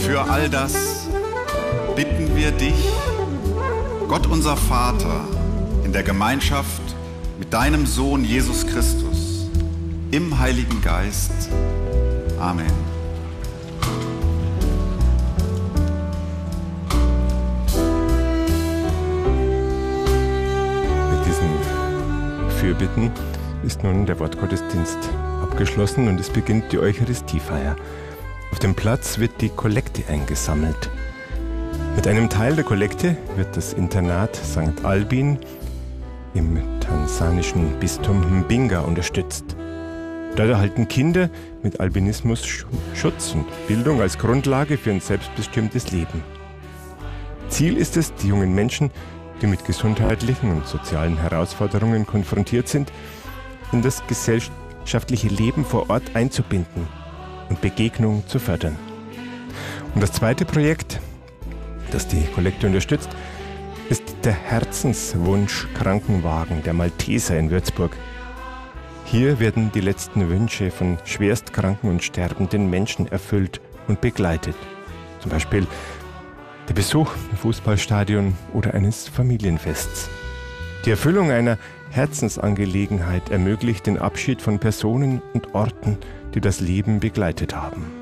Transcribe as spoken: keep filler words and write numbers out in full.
Für all das bitten wir dich, Gott unser Vater, in der Gemeinschaft mit deinem Sohn Jesus Christus, im Heiligen Geist. Amen. Mit diesen Fürbitten ist nun der Wortgottesdienst abgeschlossen und es beginnt die Eucharistiefeier. Auf dem Platz wird die Kollekte eingesammelt. Mit einem Teil der Kollekte wird das Internat Sankt Albin im tansanischen Bistum Mbinga unterstützt. Dort erhalten Kinder mit Albinismus Schutz und Bildung als Grundlage für ein selbstbestimmtes Leben. Ziel ist es, die jungen Menschen, die mit gesundheitlichen und sozialen Herausforderungen konfrontiert sind, in das gesellschaftliche Leben vor Ort einzubinden und Begegnung zu fördern. Und das zweite Projekt, das die Kollekte unterstützt, ist der Herzenswunsch-Krankenwagen der Malteser in Würzburg. Hier werden die letzten Wünsche von schwerstkranken und sterbenden Menschen erfüllt und begleitet. Zum Beispiel der Besuch im Fußballstadion oder eines Familienfests. Die Erfüllung einer Herzensangelegenheit ermöglicht den Abschied von Personen und Orten, die das Leben begleitet haben.